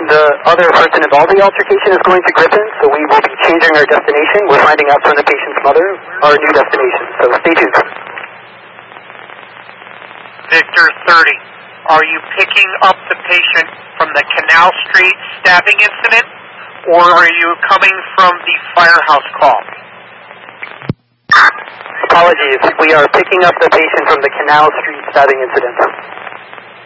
The other person involved in the altercation is going to Griffin, so we will be changing our destination. We're finding out from the patient's mother our new destination, so stay tuned. Victor 30, are you picking up the patient from the Canal Street stabbing incident, or are you coming from the firehouse call? Apologies, we are picking up the patient from the Canal Street stabbing incident.